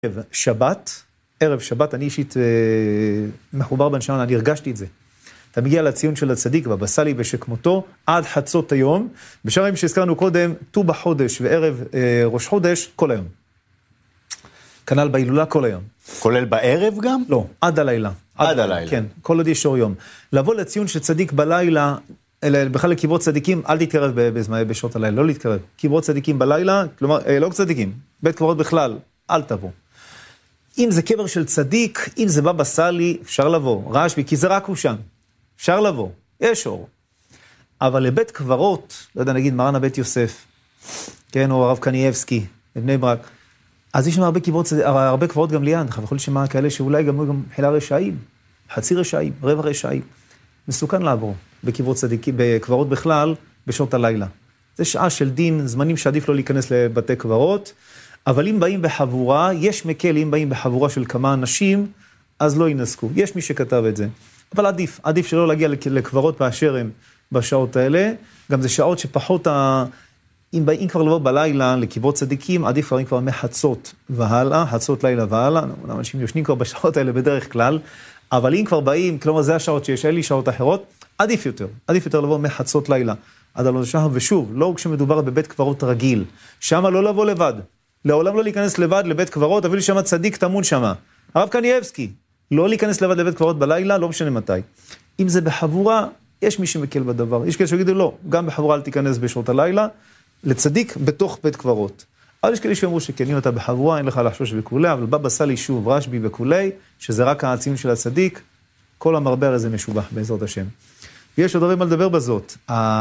שבת, ערב שבת, אני אישית מחובר בנשמה, אני הרגשתי את זה. אתה מגיע לציון של הצדיק, בבא סאלי ושכמותו, עד חצות היום, בשערים שהזכרנו קודם, ט"ו בחודש וערב ראש חודש, כל היום. כנ"ל בהילולה כל היום. כולל בערב גם? לא, עד הלילה. עד הלילה. כן, כל עוד יש אור יום. לבוא לציון של צדיק בלילה, בכלל לקברות צדיקים, אל תתקרב בשעות הלילה, לא להתקרב. קברות צדיקים בלילה, כלומר, לא צדיקים, בית קברות בכלל, אל תבוא. אם זה קבר של צדיק, אם זה בבא סאלי, אפשר לבוא. רשב"י, כי זה רק הוא שם. אפשר לבוא, יש אור. אבל לבית קברות, לא יודע, נגיד מרן הבית יוסף, כן, או הרב קניאבסקי, בבני ברק, אז יש שם הרבה קברות גם ליד, יכול לשמוע כאלה שאולי גם חילה רשעים, חצי רשעים, רבע רשעים. מסוכן לעבור בקברות צדיקים, בקברות בכלל, בשעות הלילה. זה שעה של דין, זמנים שעדיף לא להיכנס לבתי קברות, אבל אם באים בחבורה, יש מקל, אם באים בחבורה של כמה אנשים, אז לא ינסקו. יש מי שכתב את זה. אבל עדיף שלא להגיע לקברות באשר הם בשעות האלה. גם זה שעות שפחות, אם כבר לבוא בלילה לקברות צדיקים, עדיף כבר מחצות והלאה, חצות לילה והלאה. אנשים יושנים כבר בשעות האלה בדרך כלל, אבל אם כבר באים, כלומר זה השעות שיש, אין לי שעות אחרות, עדיף יותר לבוא מחצות לילה. עד עלות השחר, ושוב, לא כשמדובר בבית קברות רגיל, שמה לא לבוא לבד. לעולם לא להיכנס לבד לבית קברות, אבל שמה צדיק תמון שמה. הרב קניאבסקי, לא להיכנס לבד לבית קברות בלילה, לא משנה מתי. אם זה בחבורה, יש מי שמקל בדבר. יש כאלה שיגידו לא, גם בחבורה אל תיכנס בשעות הלילה, לצדיק בתוך בית קברות. אבל יש כאלה שאומרו שכן, אם אתה בחבורה, אין לך לחשוש וכולי, אבל בבא סאלי שוב, רשב"י וכולי, שזה רק הציון של הצדיק, כל המרבה הרי זה משובח בעזרת השם. ויש עוד הרבה מה לדבר בזאת.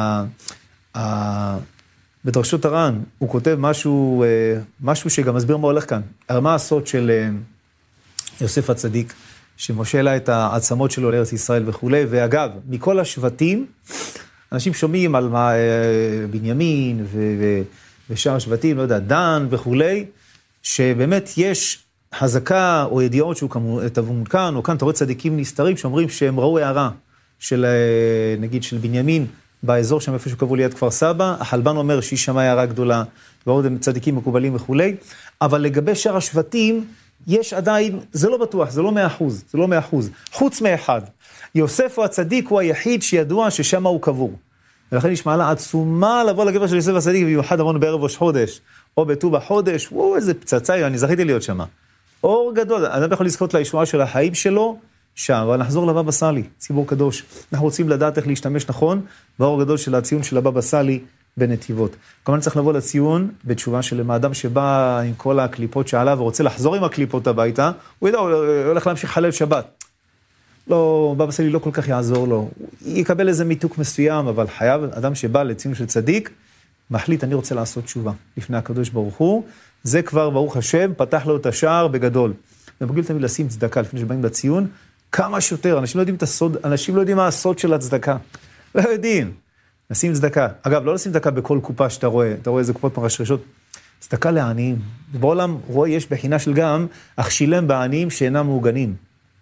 בדרשות הר"ן, הוא כותב משהו שגם מסביר מה הולך כאן. מה הסוד של יוסף הצדיק, שמשה העלה את העצמות שלו לארץ ישראל וכולי, ואגב, מכל השבטים, אנשים שומעים על בנימין ושאר השבטים, לא יודע, דן וכולי, שבאמת יש חזקה או ידיעות שהוא תבון כאן, או כאן אתה רואה צדיקים נסתרים, שאומרים שהם ראו הערה של, נגיד, של בנימין, באזור שם איפה שקבעו ליד כפר סבא, החלבן אומר שהיא שמה הערה גדולה, ועוד הם צדיקים מקובלים וכולי, אבל לגבי שאר השבטים, יש עדיין, זה לא בטוח, זה לא 100%, חוץ מאחד. יוסף הוא הצדיק, הוא היחיד שידוע ששם הוא קבור. ולכן יש מעלה עצומה לבוא לקבר של יוסף הצדיק, במיוחד אמרנו בערב ראש חודש, או בט"ו בחודש, איזה פצצה, אני זכיתי להיות שם. אור גדול, אדם יכול לזכות לישועה של החיים שלו, שם, אבל נחזור לבבא סאלי, ציבור קדוש. אנחנו רוצים לדעת איך להשתמש נכון, והאור גדול של הציון של הבבא סאלי בנתיבות. כמובן צריך לבוא לציון בתשובה של האדם שבא עם כל הקליפות שעליו, ורוצה לחזור עם הקליפות הביתה, הוא ידע, הוא הולך להמשיך חלל שבת. לא, בבא סאלי לא כל כך יעזור לו. הוא יקבל איזה מיתוק מסוים, אבל חייב, אדם שבא לציון של צדיק, מחליט, אני רוצה לעשות תשובה לפני הקדוש ברוך הוא, זה כבר ברוך השם, פתח לו את השער בגדול. ובגיל תמיד לשים צדקה לפני שבאים לציון, כמה שיותר, אנשים לא יודעים את הסוד, אנשים לא יודעים מה הסוד של הצדקה. לא יודעים. נשים צדקה. אגב, לא לשים צדקה בכל קופה שאתה רואה, אתה רואה איזה קופות מרשרשות. צדקה לעניים. בעולם רואה, יש בחינה של גם, אך שילם בעניים שאינם מעוגנים.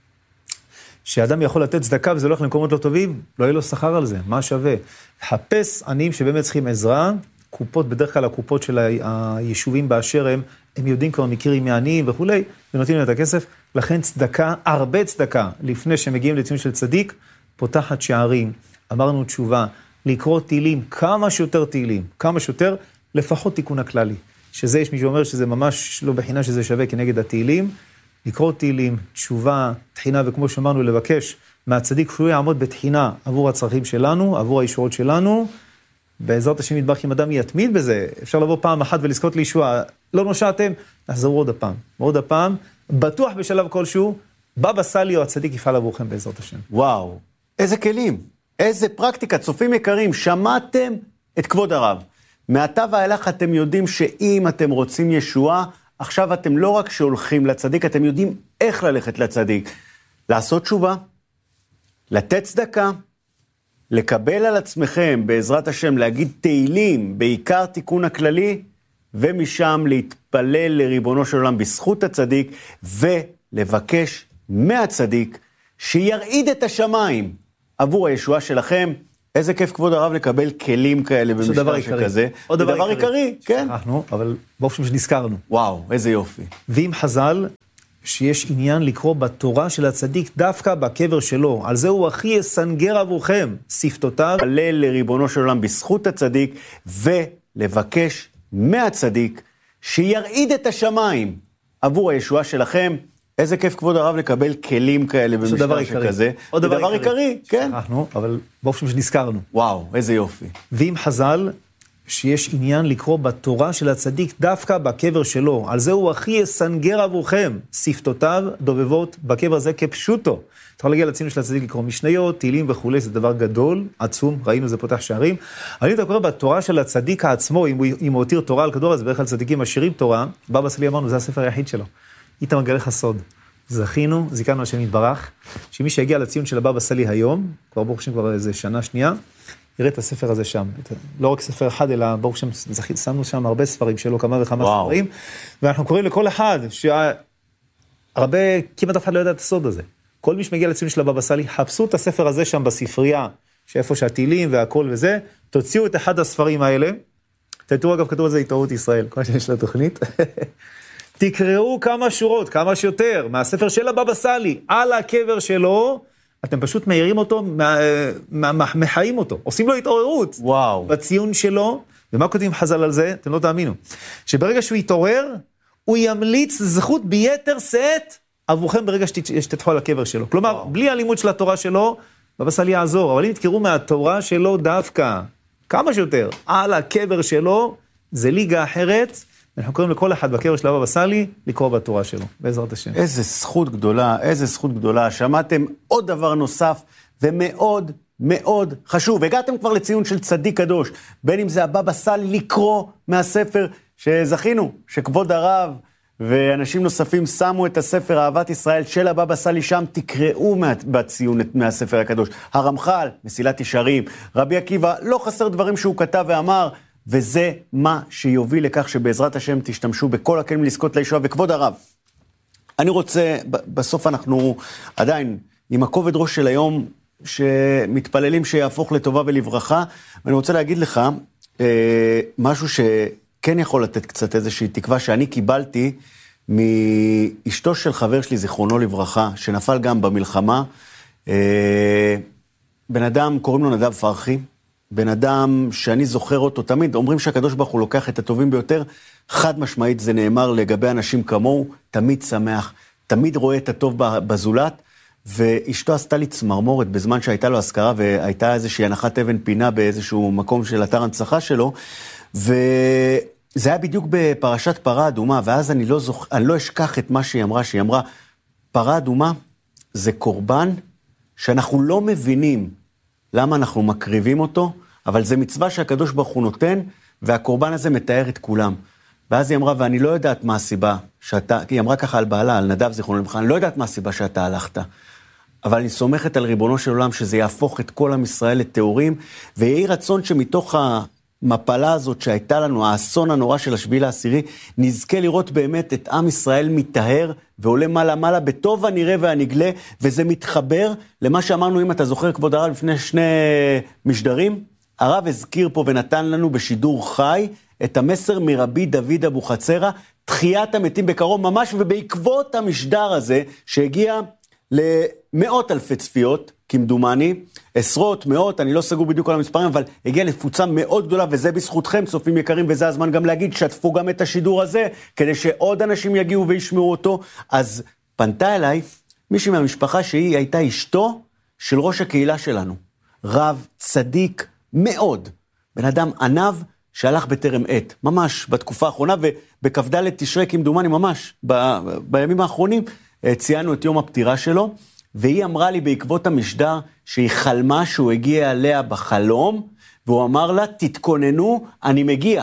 שאדם יכול לתת צדקה וזה הולך למקומות לא טובים, לא יהיה לו שכר על זה, מה שווה? חפש עניים שבאמת צריכים עזרה, קופות, בדרך כלל הקופות של היישובים באשר הם יודעים כבר מכירים מעניים וכולי, ונותנים להם את הכסף, לכן צדקה, הרבה צדקה, לפני שמגיעים לציון של צדיק, פותחת שערים, אמרנו תשובה, לקרוא תהילים, כמה שיותר, לפחות תיקון הכללי, שזה יש מי שאומר שזה ממש לא בחינה שזה שווה כנגד התהילים, לקרוא תהילים, תשובה, תחינה, וכמו שאמרנו, לבקש מהצדיק שהוא יעמוד בתחינה עבור הצרכים שלנו, עבור הישועות שלנו, בעזרת השם יתברך אם אדם יתמיד בזה, אפשר לבוא פעם אחת ולזכות לישועה, לא נושעתם, נחזרו עוד הפעם, בטוח בשלב כלשהו, בבא סאלי או הצדיק יפעל עבורכם בעזרת השם. וואו, איזה כלים, איזה פרקטיקה, צופים יקרים, שמעתם את כבוד הרב. מעתה ואילך אתם יודעים שאם אתם רוצים ישועה, עכשיו אתם לא רק שהולכים לצדיק, אתם יודעים איך ללכת לצדיק. לעשות תשובה, לתת צדקה, לקבל על עצמכם בעזרת השם, להגיד תהילים, בעיקר תיקון הכללי, ומשם להתפלל לריבונו של עולם בזכות הצדיק, ולבקש מהצדיק שירעיד את השמיים עבור הישועה שלכם. איזה כיף כבוד הרב לקבל כלים כאלה במשטר שכזה. עוד דבר עיקרי, כן. שכחנו, אבל באופן שנזכרנו. וואו, איזה יופי. ואם חז"ל, שיש עניין לקרוא בתורה של הצדיק דווקא בקבר שלו, על זה הוא הכי יסנגר עבורכם, שפתותיו. הלל לריבונו של עולם בזכות הצדיק, ולבקש מהצדיק שירעיד את השמיים עבור הישועה שלכם. איזה כיף כבוד הרב לקבל כלים כאלה במשטר שכזה. עוד דבר עיקרי, כן. שכחנו, אבל באופן שנזכרנו. וואו, איזה יופי. ואם חז"ל, שיש עניין לקרוא בתורה של הצדיק דווקא בקבר שלו, על זה הוא הכי יסנגר עבורכם, שפתותיו דובבות בקבר הזה כפשוטו. אתה יכול להגיע לציון של הצדיק לקרוא משניות, תהילים וכולי, זה דבר גדול, עצום, ראינו זה פותח שערים. אבל אם אתה קורא בתורה של הצדיק עצמו, אם הוא הותיר תורה על כדור, אז בדרך כלל צדיקים משאירים תורה, בבא סאלי אמרנו, זה הספר היחיד שלו. איתה מגלה לך סוד. זכינו, זיכרנו השם יתברך, שמי שהגיע לציון של הבבא סאלי היום, כבר ברוך השם כבר איזה שנה שנייה, יראה את הספר הזה שם. לא רק ספר אחד, אלא ברוך השם, שמנו שם הרבה ספרים שלו, כמה וכמה ספרים, ואנחנו קוראים לכל אחד, שהרבה, כמעט אף אחד לא יודע את הסוד הזה. כל מי שמגיע לציון של הבבא סאלי, חפשו את הספר הזה שם בספרייה, שאיפה שהתהילים והכל וזה, תוציאו את אחד הספרים האלה, תראו אגב, כתוב על זה התעוררות ישראל, כל שיש לה תוכנית, תקראו כמה שורות, כמה שיותר, מהספר של הבבא סאלי, על הקבר שלו, אתם פשוט מהירים אותו, מחיים אותו, עושים לו התעוררות. וואו. בציון שלו, ומה כותבים חז"ל על זה? אתם לא תאמינו. שברגע שהוא יתעורר, הוא ימליץ זכות ביתר שאת, עבורכם ברגע שתתחו על הקבר שלו. כלומר, וואו. בלי הלימוד של התורה שלו, הבבא סאלי יעזור, אבל אם תקראו מהתורה שלו דווקא, כמה שיותר, על הקבר שלו, זה ליגה אחרת, אנחנו קוראים לכל אחד בקבר של הבבא סאלי לקרוא בתורה שלו, בעזרת השם. איזה זכות גדולה, איזה זכות גדולה. שמעתם עוד דבר נוסף, ומאוד מאוד חשוב. הגעתם כבר לציון של צדיק קדוש, בין אם זה הבבא סאלי לקרוא מהספר שזכינו, שכבוד הרב ואנשים נוספים שמו את הספר אהבת ישראל של הבבא סאלי שם, תקראו בציון מהספר הקדוש. הרמח"ל, מסילת ישרים, רבי עקיבא, לא חסר דברים שהוא כתב ואמר, וזה מה שיוביל לכך שבעזרת השם תשתמשו בכל הכלים לזכות לישועה. וכבוד הרב, אני רוצה, בסוף אנחנו עדיין עם הכובד ראש של היום, שמתפללים שיהפוך לטובה ולברכה, ואני רוצה להגיד לך משהו שכן יכול לתת קצת איזושהי תקווה שאני קיבלתי מאשתו של חבר שלי, זיכרונו לברכה, שנפל גם במלחמה. בן אדם, קוראים לו נדב פרחי, בן אדם שאני זוכר אותו תמיד, אומרים שהקדוש ברוך הוא לוקח את הטובים ביותר, חד משמעית זה נאמר לגבי אנשים כמוהו, תמיד שמח, תמיד רואה את הטוב בזולת, ואשתו עשתה לי צמרמורת בזמן שהייתה לו הזכרה, והייתה איזושהי הנחת אבן פינה באיזשהו מקום של אתר הנצחה שלו, וזה היה בדיוק בפרשת פרה אדומה, ואז אני לא אשכח את מה שהיא אמרה, פרה אדומה זה קורבן שאנחנו לא מבינים למה אנחנו מקריבים אותו, אבל זה מצווה שהקדוש ברוך הוא נותן, והקורבן הזה מתאר את כולם. ואז היא אמרה, ואני לא יודעת מה הסיבה שאתה, היא אמרה ככה על בעלה, על נדב זיכרונו לברכה, אני לא יודעת מה הסיבה שאתה הלכת, אבל אני סומכת על ריבונו של עולם שזה יהפוך את כל עם ישראל לטהורים, ויהי רצון שמתוך המפלה הזאת שהייתה לנו, האסון הנורא של השביעי לעשירי, נזכה לראות באמת את עם ישראל מטהר, ועולה מעלה מעלה בטוב הנראה והנגלה, וזה מתחבר למה שאמרנו, אם אתה זוכר כבוד הרב לפני שני משדרים, הרב הזכיר פה ונתן לנו בשידור חי, את המסר מרבי דוד אבוחצירא, תחיית המתים בקרוב ממש, ובעקבות המשדר הזה, שהגיע למאות אלפי צפיות, כמדומני, עשרות, מאות, אני לא סגור בדיוק על המספרים, אבל הגיע לפוצה מאוד גדולה, וזה בזכותכם, צופים יקרים, וזה הזמן גם להגיד, שתפו גם את השידור הזה, כדי שעוד אנשים יגיעו וישמעו אותו. אז פנתה אליי מישהי מהמשפחה שהיא הייתה אשתו של ראש הקהילה שלנו, רב צדיק מאוד, בן אדם ענב, שהלך בטרם עת, ממש בתקופה האחרונה, ובכ"ד תשרי כמדומני ממש, בימים האחרונים, ציינו את יום הפטירה שלו, והיא אמרה לי בעקבות המשדר, שהיא חלמה שהוא הגיע אליה בחלום, והוא אמר לה, תתכוננו, אני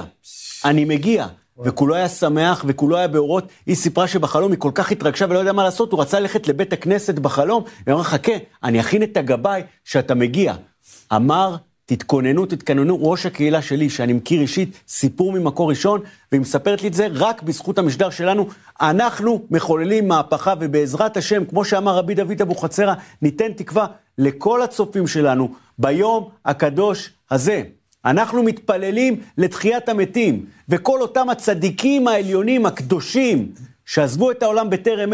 מגיע. וכולו היה שמח, וכולו היה באורות. היא סיפרה שבחלום היא כל כך התרגשה ולא יודע מה לעשות, הוא רצה ללכת לבית הכנסת בחלום, והיא אמרה, חכה, אני אכין את הגבאי שאתה מגיע. אמר תתכוננו, ראש הקהילה שלי, שאני מכיר אישית, סיפור ממקור ראשון, והיא מספרת לי את זה רק בזכות המשדר שלנו. אנחנו מחוללים מהפכה, ובעזרת השם, כמו שאמר רבי דוד אבוחצירא, ניתן תקווה לכל הצופים שלנו, ביום הקדוש הזה. אנחנו מתפללים לתחיית המתים, וכל אותם הצדיקים העליונים, הקדושים, שעזבו את העולם בטרם